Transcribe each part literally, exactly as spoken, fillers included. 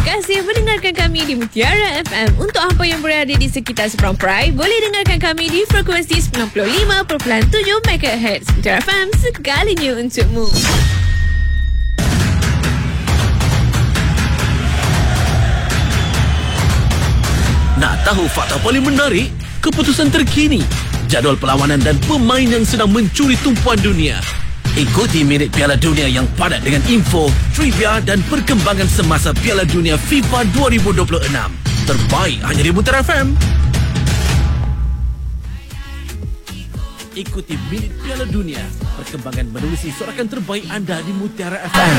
kasih mendengarkan kami di Mutiara F M. Untuk apa yang berada di sekitar Seberang Perai, boleh dengarkan kami di frekuensi sembilan puluh lima perpuluhan tujuh megahertz. Mutiara F M, segalanya untukmu. Nak tahu fakta paling menarik? Keputusan terkini, jadual perlawanan dan pemain yang sedang mencuri tumpuan dunia. Ikuti minit Piala Dunia yang padat dengan info, trivia dan perkembangan semasa Piala Dunia FIFA dua ribu dua puluh enam. Terbaik hanya di Mutiara F M. Ikuti minit Piala Dunia, perkembangan menerusi sorakan terbaik anda di Mutiara F M.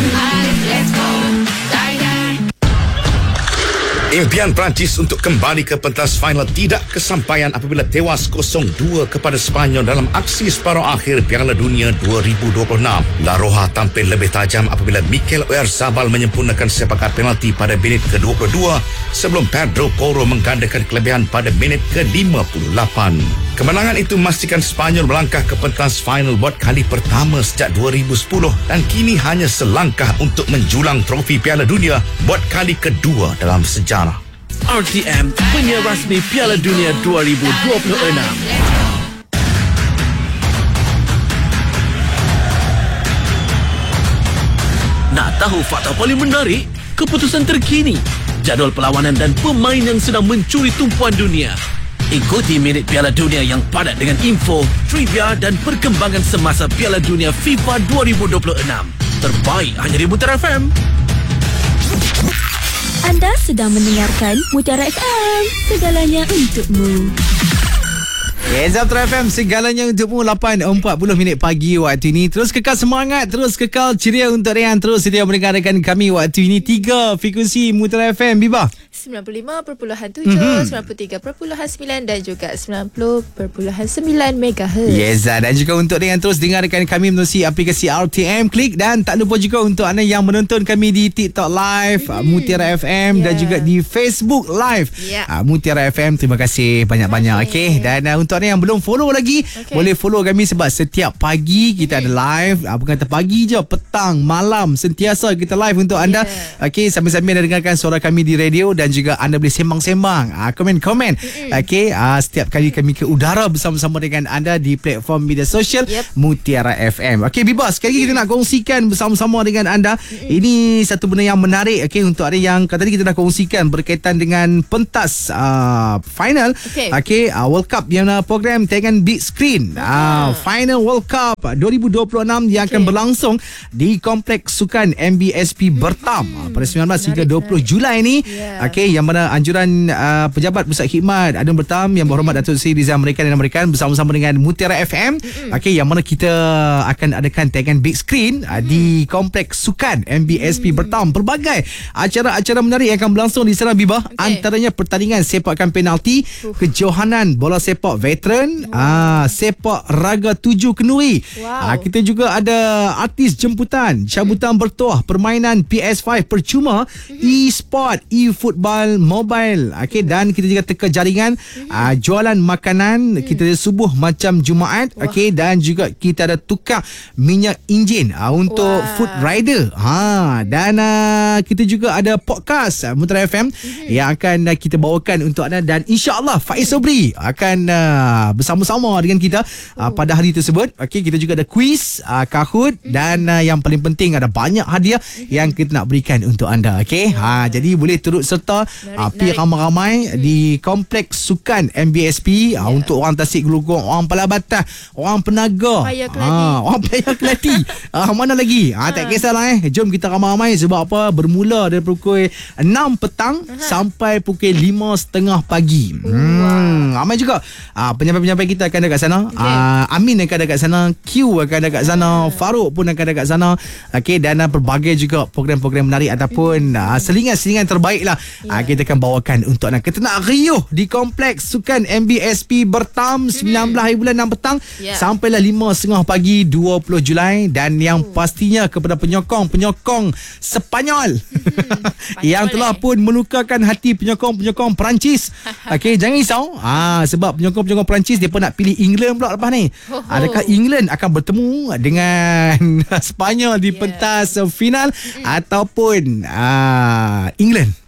Impian Perancis untuk kembali ke pentas final tidak kesampaian apabila tewas kosong dua kepada Sepanyol dalam aksi separuh akhir Piala Dunia dua ribu dua puluh enam. La Roja tampil lebih tajam apabila Mikel Oyarzabal menyempurnakan sepakat penalti pada minit ke dua puluh dua sebelum Pedro Porro menggandakan kelebihan pada minit ke lima puluh lapan. Kemenangan itu memastikan Sepanyol melangkah ke pentas final buat kali pertama sejak dua ribu sepuluh dan kini hanya selangkah untuk menjulang trofi Piala Dunia buat kali kedua dalam sejarah. R T M, penyiar rasmi Piala Dunia dua ribu dua puluh enam. Nak tahu fakta paling menarik? Keputusan terkini, jadual perlawanan dan pemain yang sedang mencuri tumpuan dunia. Ikuti minit Piala Dunia yang padat dengan info, trivia dan perkembangan semasa Piala Dunia FIFA dua ribu dua puluh enam. Terbaik hanya di Mutiara F M. Anda sedang mendengarkan Mutiara F M, segalanya untukmu. Yes, Mutiara F M, segalanya untukmu. Lapan empat puluh minit pagi waktu ini. Terus kekal semangat, terus kekal ceria untuk Rian. Terus sedia mendengarkan kami waktu ini. Tiga frekuensi Mutiara F M, Biba. sembilan puluh lima perpuluhan tujuh, mm-hmm. sembilan puluh tiga perpuluhan sembilan dan juga sembilan puluh perpuluhan sembilan megahertz. Yes, dan juga untuk Rian terus dengarkan kami melalui aplikasi R T M Klik. Dan tak lupa juga untuk anda yang menonton kami di TikTok Live, mm-hmm. Mutiara F M, yeah. dan juga di Facebook Live, yeah. uh, Mutiara F M. Terima kasih banyak-banyak. Okay, okay. Dan uh, untuk anda yang belum follow lagi, okay. boleh follow kami sebab setiap pagi kita mm-hmm. ada live. uh, Bukan kata pagi je, petang, malam, sentiasa kita live untuk anda, yeah. Okay, sambil-sambil anda dengarkan suara kami di radio. Dan juga anda boleh sembang-sembang, uh, komen-komen, mm-hmm. okay, uh, setiap kali kami ke udara bersama-sama dengan anda di platform media sosial, yep. Mutiara F M. Okay, Biba, sekali lagi kita nak kongsikan bersama-sama dengan anda, mm-hmm. ini satu benda yang menarik, okay, untuk ada yang tadi kita dah kongsikan berkaitan dengan pentas uh, final, okay, okay uh, World Cup yang uh, program tayangan big screen, uh, final World Cup dua ribu dua puluh enam yang okay. akan berlangsung di Kompleks Sukan M B S P Bertam, mm-hmm. uh, pada sembilan belas hingga dua puluh Julai ni, yeah. okay, yang mana anjuran uh, Pejabat Pusat Khidmat Adun Bertam Yang Berhormat Datuk Seri Rizal Amerikan dan Amerikan bersama-sama dengan Mutiara F M, mm-hmm. okay, yang mana kita akan adakan tayangan big screen uh, mm-hmm. di Kompleks Sukan M B S P mm-hmm. Bertam. Pelbagai acara-acara menarik yang akan berlangsung di sana, Biba, okay. antaranya pertandingan sepakan penalti, uh. kejohanan bola sepak veteran, wow. uh, sepak raga tujuh kenduri, wow. uh, kita juga ada artis jemputan, cabutan bertuah, permainan P S lima percuma, mm-hmm. e-sport, e-football mobile, okay, dan kita juga teka jaringan, mm-hmm. uh, jualan makanan, mm. kita ada subuh macam Jumaat, okay, dan juga kita ada tukar minyak enjin uh, untuk wow. food rider, ha, dan uh, kita juga ada podcast uh, Mutiara F M, mm-hmm. yang akan uh, kita bawakan untuk anda. Dan insya-Allah Faiz Sobri akan uh, bersama-sama dengan kita uh, pada hari tersebut. Okay, kita juga ada kuis, uh, Kahoot, mm-hmm. dan uh, yang paling penting ada banyak hadiah, mm-hmm. yang kita nak berikan untuk anda. Okay, ha, jadi boleh turut serta uh, pergi ramai-ramai hmm. di Kompleks Sukan M B S P, yeah. uh, untuk orang Tasik Gelugong, orang Palabatah, orang Penaga, uh, orang Paya Kelati, uh, mana lagi, uh, tak kisahlah, eh. Jom kita ramai-ramai. Sebab apa? Bermula dari pukul enam petang uh-huh. sampai pukul lima tiga puluh pagi. hmm, Ramai juga uh, penyampai-penyampai kita akan ada kat sana, okay. uh, Amin akan ada kat sana, Q akan ada kat sana, uh. Farouk pun akan ada kat sana, okay, dan uh, pelbagai juga program-program menarik ataupun uh, selingan-selingan terbaik lah, yeah. uh, kita akan bawakan untuk anda. Kita nak riuh di Kompleks Sukan M B S P Bertam, sembilan belas hari bulan enam petang, yeah. sampailah lima tiga puluh pagi dua puluh Julai. Dan yang uh. pastinya kepada penyokong-penyokong Sepanyol hmm, yang telah eh. pun melukakan hati penyokong-penyokong Perancis, okay, jangan risau, ah, sebab penyokong-penyokong Perancis dia pun nak pilih England pula lepas ni. oh, oh. Adakah England akan bertemu dengan Sepanyol di yeah. pentas final, mm-hmm. ataupun ah, England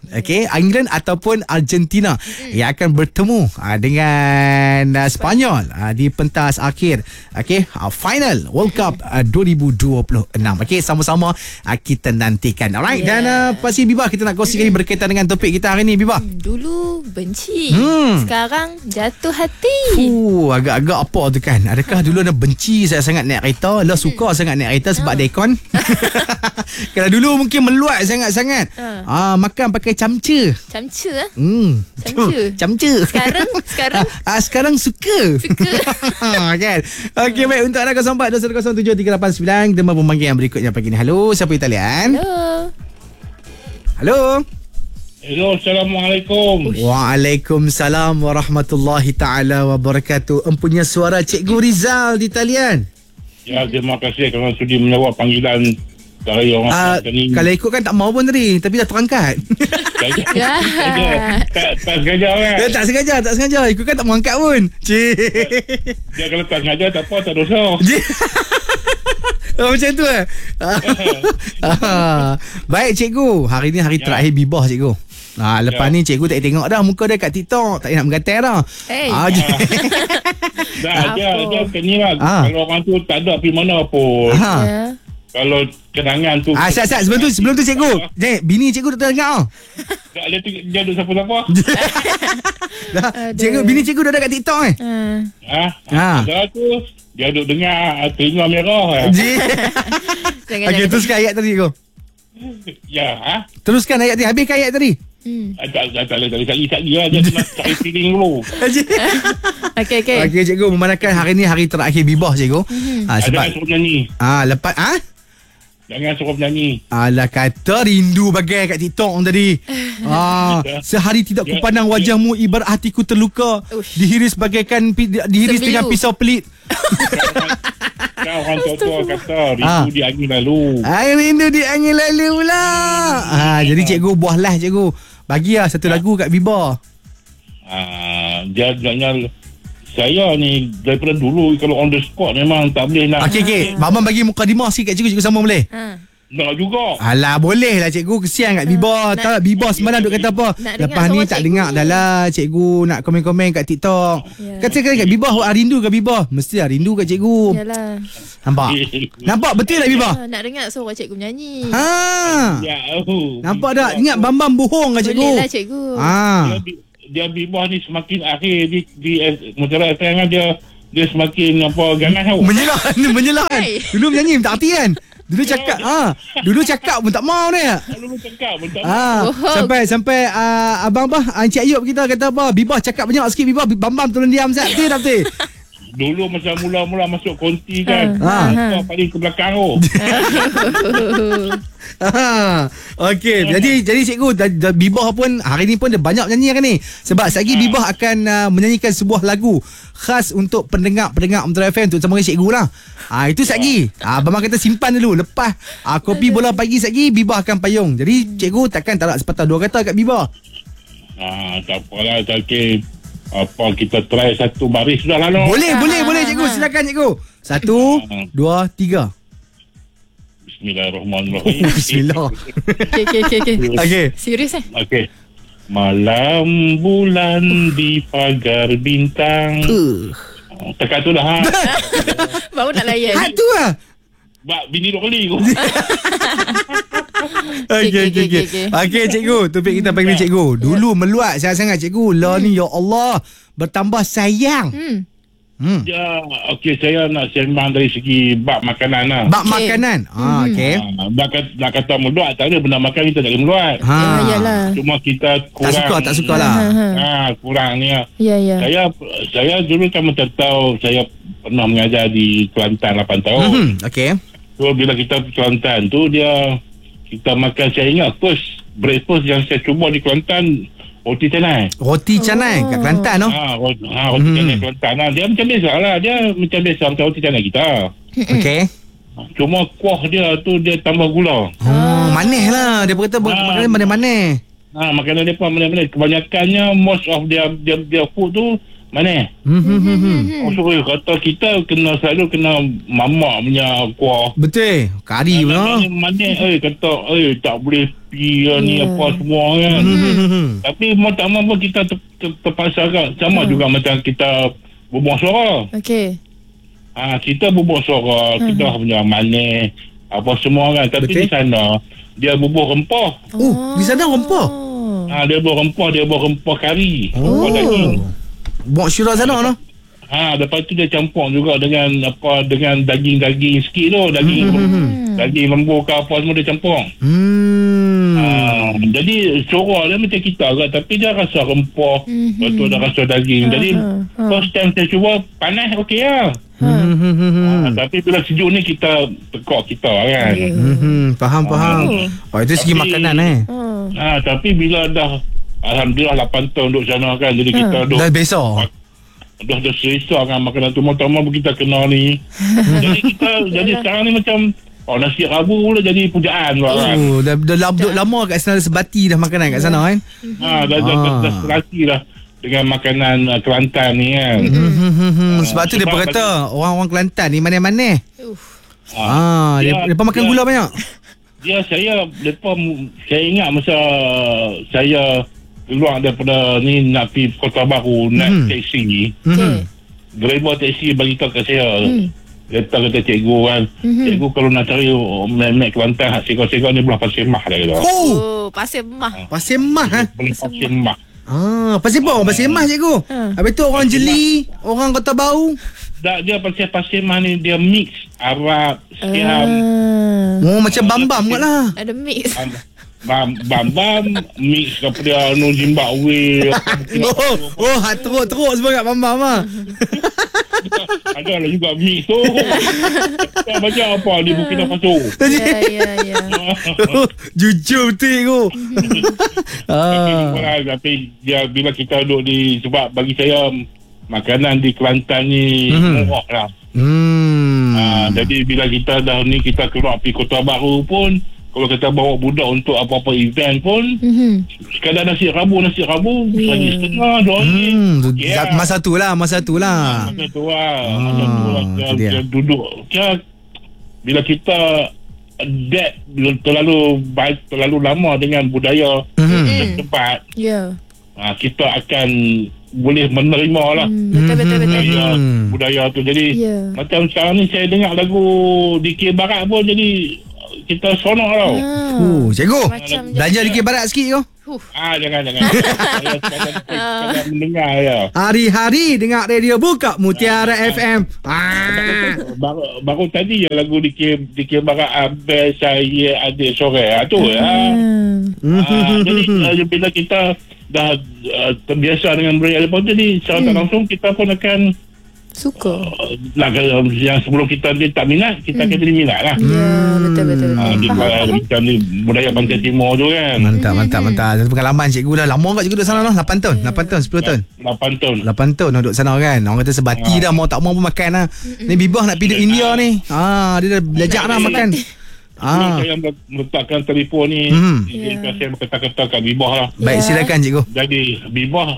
Okay, England ataupun Argentina mm. yang akan bertemu uh, dengan uh, Spanyol uh, di pentas akhir okay, uh, final World Cup uh, dua ribu dua puluh enam. Okay, sama-sama uh, kita nantikan. Alright, yeah. Dan uh, pasti Biba kita nak kongsikan mm. berkaitan dengan topik kita hari ni, Biba. Dulu benci, hmm. sekarang jatuh hati. Uh, agak-agak apa tu kan? Adakah dulu anda benci saya sangat naik kereta, lah suka sangat naik kereta sebab uh. dekon? Kalau dulu mungkin meluat sangat-sangat. Uh. Ah, makan pakai camca. Camca ah? Hmm. Camca. Camca. Sekarang sekarang ah, sekarang suka. Suka. Kan? Okey, baik, untuk anda kosong empat dua kosong tujuh tiga lapan sembilan tema pemanggil yang berikutnya pagi ni. Halo, siapa di talian? Halo. Halo. Hello, Assalamualaikum. Waalaikumsalam warahmatullahi taala wabarakatuh. Empunya suara Cikgu Rizal di talian. Ya, terima kasih kerana sudi menjawab panggilan dari orang uh, ini. Kalau ikut kan tak mau pun tadi, tapi dah terangkat. Ya. tak, tak sengaja kan? Ya, tak sengaja, tak sengaja. Ikut kan tak mau angkat pun. Cik. Dia kalau tak sengaja tak apa, tak dosa. Oh, macam tu eh? Baik cikgu, hari ni hari ya. terakhir Bibah cikgu. Ha, lepas ya. ni cikgu tak tengok dah muka dia kat TikTok. Tak nak menggatai dah. Hey. Ah, dah, dia, dia kena lah. Ah. Kalau orang tu tak ada pergi mana pun. Ha. Ya. Kalau kenangan tu. Ah, sat, sat. Sebelum tu, sebelum tu cikgu. Jek, bini cikgu tak dengar. Tak, dia, dia duduk siapa-siapa. Dah, cikgu, bini cikgu dah ada kat TikTok eh? Hmm. Ha? Ha. Dah tu, dia duduk dengar telinga merah. Okey, teruskan ayat tadi cikgu. Ya, ha? Teruskan ayat tadi. Habiskan ayat tadi. Hmm. Tak, tak, tak, tak, tak, tak, tak, dia nak cari feeling dulu. Okey, okey. Okey, cikgu, memandangkan hari ni hari terakhir Bibah, cikgu. Hmm. Ha, sebab jangan suruh nyanyi. Ah, lepas ah? Jangan suruh nyanyi. Alah, kata rindu bagai kat TikTok tadi. Ah, sehari tidak kupandang wajahmu, ibarat hatiku terluka. Ush. Dihiris bagaikan dihiris Sembilu. dengan pisau pelit. Kau orang tua kata rindu ah. di angin lalu. Ah, rindu di angin lalu pula. Ah, jadi cikgu buahlah cikgu. Bagilah satu lagu kat Biba. Ah, dia jangan saya ni daripada dulu kalau on the spot memang tak boleh nak. Okey okey, Babang bagi mukadimah sikit kat cikgu, cikgu sama boleh? Ha. Nak juga. Alah, boleh lah cikgu, kesian kat Biba. Tak nak Biba semalam duk kata apa? Lepas ni tak dengar dah lah cikgu nak komen-komen kat TikTok. Yeah. Kata kat Biba, awak rindu kat Biba? Mesti lah rindu kat cikgu. Yalah. Nampak? Nampak betul tak Biba? Ha, nak dengar suara cikgu menyanyi. Ha. Ya, oh. Nampak tak? Ingat Bambam bohong kat cikgu. Boleh lah cikgu. Ha. Dia, dia Biba ni semakin akhir di di Mutiara F M dia dia semakin apa ganas tau. Menyelah, menyelah. Dulu menyanyi minta hati kan? Dulu cakap ah, ha, dulu cakap pun tak mau ni. Dulu cakap pun tak mau. Ah, sampai sampai uh, abang bah Encik Ayub kita kata apa? Bibah cakap banyak sikit Bibah, Bambam turun diam sat. Betul tak betul? Dulu masa mula-mula masuk konti kan. Ha. Ha. Paling ke belakang tu. Ha. Okey, jadi jadi cikgu Bibah pun hari ni pun dia banyak nyanyi kan ni. Sebab sekejap lagi ha. Bibah akan uh, menyanyikan sebuah lagu khas untuk pendengar-pendengar Mutiara F M tu, terutama cikgu lah. Ah, itu sekejap lagi. Ah, Bambam kata simpan dulu. Lepas ah, kopi bola pagi sekejap lagi Bibah akan payung. Jadi cikgu takkan tak nak sepatah dua kata kat Bibah. Ah, tak apalah, tak okay. Apa kita try satu baris sudah lah. Boleh, ha, boleh, ha, boleh cikgu. Ha. Silakan cikgu. Satu, ha. dua, tiga. Bismillahirrahmanirrahim. Oh, bismillah. Okey, okey, okey. Okay. Okey. Serius eh? Okey. Malam bulan di pagar bintang. Uh. Tekat tu dah. Ha. Baru nak layan. Hak tu lah. Bak bini dua kali. Okey, okey, okey. Okey, cikgu. Topik kita pagi ni cikgu. Dulu meluat sangat-sangat cikgu. Lah ni ya Allah bertambah sayang. Hmm. Hmm. Ya, okey, saya nak sembang dari segi bab makanan lah. Bab okay. makanan. Ah, okey. Ha, nak, nak kata meluat, tak ada benda makan kita tak boleh meluat. Ha, yalah. Cuma kita kurang. Tak suka, tak suka lah. Ha, kurang ni. Ya, ya. Saya saya dulu kan macam tahu saya pernah mengajar di Kelantan lapan tahun. Hmm, okey. So bila kita di Kelantan tu dia kita makan, saya ingat first breakfast yang saya cuba di Kelantan roti canai. Roti canai oh. kat Kelantan tu. Ha, roti, ha, roti hmm. canai Kelantan lah. Dia macam biasa lah. Dia macam biasa macam roti canai kita. Okey. Cuma kuah dia tu dia tambah gula. Oh, manis lah. Dia berkata ha. makanan manis-manis. Ha, makanan dia pun manis-manis. Kebanyakannya most of dia dia, dia food tu Mana? Hmm, hmm, hmm, hmm. Oh, so, kata kita kena selalu kena mamak punya kuah. Betul. Kari pun. Mana, mana eh kata eh tak boleh pi ni apa semua kan. Hmm. Tapi mau tak mau pun kita ter, ter, terpaksa kan. Sama Hmm. juga macam kita berbual suara. Okey. Ha, kita berbual suara, Hmm. kita punya manis apa semua kan. Tapi Betul. di sana dia berbual rempah. Oh, di sana rempah. Ha, dia berbual rempah, dia berbual rempah kari. Oh. Rempah daging. Buat syurah sana no. Ha, lepas tu dia campur juga dengan apa dengan daging-daging sikit tu, daging Hmm. daging lembu ke apa semua dia campur. Hmm. Ha, jadi suara dia macam kita agak tapi dia rasa rempah, Mhm. lepas tu dia rasa daging. Jadi ha. first time saya cuba panas okey lah. Hmm, hmm, hmm, hmm. Ha, tapi bila sejuk ni kita tekak kita kan. Ya. Hmm, faham faham. Oh, itu segi Tapi- makanan eh. Oh. Ha, tapi bila dah alhamdulillah lapan tahun duduk sana kan, jadi kita duduk Dah besar. dah dah selesa kan makanan tu, pertama kita kenal ni. Jadi kita jadi sekarang ni macam oh nasi rabu pula jadi pujaan lah kan. Oh, dah, dah, dah, dah lama kat sana sebati dah makanan kat sana kan. Ha, dah, dah, dah, dah serasi lah dengan makanan uh, Kelantan ni kan. Hmm, hmm, hmm, hmm. Sebab tu dia sebab kata orang-orang Kelantan ni mana-mana. Ha, Ah, dia, dia- dia makan dia- gula banyak. Dia saya depa saya ingat masa saya keluar daripada ni nak pergi Kota Baru naik Hmm. taksi ni. Hmm. Driver taksi bagi tahu kat saya. Hmm. Dia kata kata cikgu kan. Mhm. Cikgu kalau nak cari naik Kelantan hak Sego-Sego ni belah Pasir Mah dia kata. Oh, Oh, Pasir Mah. Pasir Mah ha. Belah Pasir Mah. Ah, Pasir Mah, Pasir Mah cikgu. Ha. Habis tu orang Jeli, orang Kota Baru. Dah dia Pasir Pasir Mah ni dia mix Arab, Siam, Ah. Oh, macam bam-bam kot lah. Ada mix. bam bam bam mix kepada anu Zimbabwe. Oh, oh, hat teruk-teruk semua kat bam-bam lah. Ada lah juga mix tu. Tak baca apa di Burkina Faso. Ya, ya, ya. Jujur betul cikgu. Ah. Ah. Tapi dia bila kita duduk di sebab bagi saya makanan di Kelantan ni Mhm. murah lah. Hmm. Ah, jadi bila kita dah ni kita keluar pergi Kota Baru pun kalau kita bawa budak untuk apa-apa event pun Mhm. sekadar nasi rabu nasi rabu Ya. seratus setengah dua ringgit. Hmm, Okey lah. masa tu lah, masa tu lah. Masa tu lah Masa tu lah Ah, kita, tu dia. kita duduk kita, bila kita adapt bila terlalu baik terlalu lama dengan budaya Mhm. tempat Ya. ah, kita akan boleh menerima lah Hmm, betul, betul, betul. budaya, Hmm. budaya tu jadi Ya. macam sekarang ni saya dengar lagu D K Barat pun jadi kita sonok tau Ah. Oh, cikgu. Macam Belajar dikit barat sikit kau. ah jangan jangan saya sekadar, sekadar mendengar ya. Hari-hari dengar radio buka Mutiara F M. Ah. Baru, baru tadi ya lagu D K D K Barat Abel saya adik sore ah, tu ya. Hmm. Ah, jadi uh, bila kita dah uh, terbiasa dengan budaya lepas tu jadi secara tak langsung kita pun akan Suka. uh, nak, yang sebelum kita dia tak minat kita akan jadi minat lah. Ya, betul, betul, Ah, betul. di Faham. macam ni budaya Pantai Timur tu kan. Mantap, mantap, mantap. Satu pengalaman cikgu dah lama kat cikgu duduk sana lah. lapan tahun, lapan tahun, sepuluh tahun. lapan tahun. lapan tahun duduk sana kan. Orang kata sebati dah mau tak mau pun makan lah. Ni Bibah nak pergi duduk India ni. Ah, dia dah belajar dah makan. Sebelum Ah. saya meletakkan telefon ni Hmm. yeah. saya berkata-kata kat Bibah lah. Baik, Ya. silakan cikgu. Jadi Bibah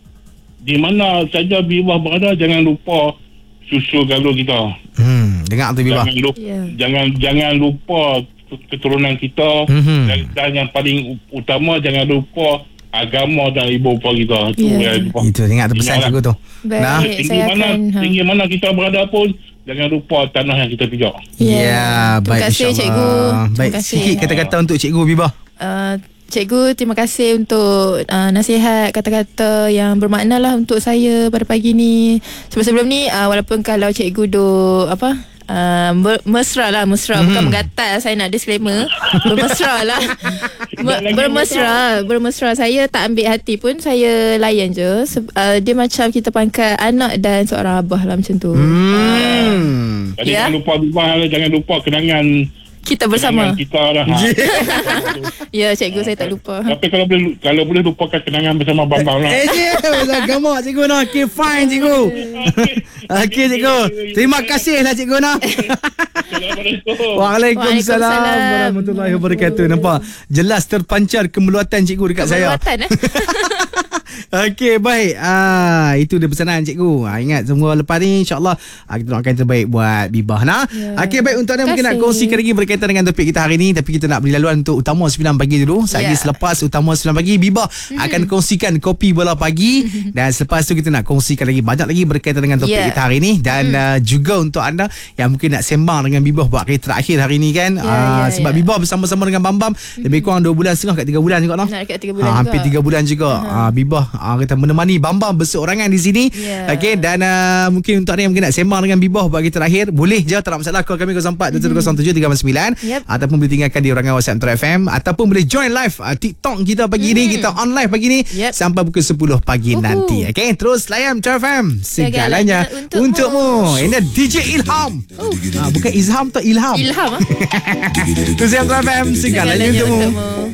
di mana saja Bibah berada jangan lupa susu galuh kita. Hmm, dengar tu Bibah. Jangan lupa, Ya. jangan jangan lupa keturunan kita Mhm. dan, dan yang paling u- utama jangan lupa agama dan ibu bapa kita. Itu Ya. yang Itu dengar tu pesan Ingatlah. cikgu tu. Baik, Nah. tinggi saya mana akan... ha. tinggi mana kita berada pun jangan lupa tanah yang kita pijak. Ya, Terima baik kasih, insyaAllah. cikgu. Terima Baik, kasih. sikit kata-kata untuk cikgu Bibah. Uh, Cikgu, terima kasih untuk uh, nasihat, kata-kata yang bermakna lah untuk saya pada pagi ni. Sebelum-sebelum ni, uh, walaupun kalau cikgu duk apa, uh, ber- mesra lah, mesra. Mm-hmm. Bukan menggatal, saya nak disclaimer. Bermesra lah. Ber- bermesra, bermesra. Saya tak ambil hati pun, saya layan je. Se- uh, dia macam kita pangkat anak dan seorang abah lah macam tu. Hmm. Jadi Ya. jangan lupa Bibah, jangan lupa kenangan Kita bersama. kenangan kita lah. Ha. Ya, cikgu, saya tak lupa. Tapi kalau boleh kalau boleh lupakan kenangan bersama Bambang lah. Eh, cikgu. Dah gamak cikgu nak. Okay, fine cikgu. Okay, cikgu. Terima kasih lah cikgu nak. Assalamualaikum. Waalaikumsalam Waalaikumsalam. warahmatullahi wabarakatuh. Nampak jelas terpancar kemeluatan cikgu dekat saya. Kemeluatan, eh? Okey, baik. Ah, itu dia pesanan cikgu. Ah, ingat semua lepas ni insya-Allah ah, kita doakan terbaik buat Bibah nah. Ya. Okey, baik, untuk anda mungkin nak kongsikan lagi berkaitan dengan topik kita hari ni, tapi kita nak beri laluan untuk Utama sembilan pagi dulu. Sekejap Ya. selepas Utama sembilan pagi, Bibah mm-hmm. akan kongsikan kopi bola pagi dan selepas tu kita nak kongsikan lagi banyak lagi berkaitan dengan topik Ya. kita hari ni dan mm. uh, juga untuk anda yang mungkin nak sembang dengan Bibah buat kali terakhir hari ni kan. Ya, Ah, ya, sebab ya. Bibah bersama-sama dengan Bambam mm-hmm. lebih kurang dua bulan setengah kat tiga bulan juga noh. Nak dekat tiga bulan Ah, juga. hampir tiga bulan juga. Uh-huh. Ah, Bibah ah, kita menemani Bambam berseorangan di sini. Yeah. Okey, dan uh, mungkin untuk anda yang mungkin nak sembang dengan Bibah bagi terakhir, boleh je, tak ada masalah, call kami kosong empat tujuh kosong tujuh tiga sembilan Yep. ataupun boleh tinggalkan di rangan WhatsApp Metro F M ataupun boleh join live uh, TikTok kita pagi ni. Kita on live pagi ni Yep. sampai pukul sepuluh pagi Uhu. nanti. Okey, terus layan Metro F M, segalanya Segalanya untukmu. untukmu. Ini D J Ilham. Oh. Ah, bukan Izham, tu Ilham. Ilham ah. Terus Metro F M, segalanya Segalanya untukmu. untukmu.